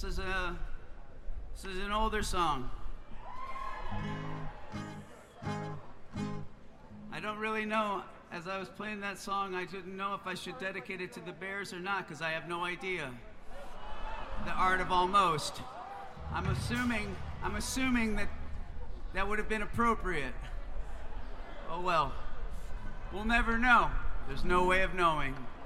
This is an older song. I don't really know. As I was playing that song, I didn't know if I should dedicate it to the Bears or not, because I have no idea. The Art of Almost. I'm assuming that would have been appropriate. Oh well. We'll never know. There's no way of knowing.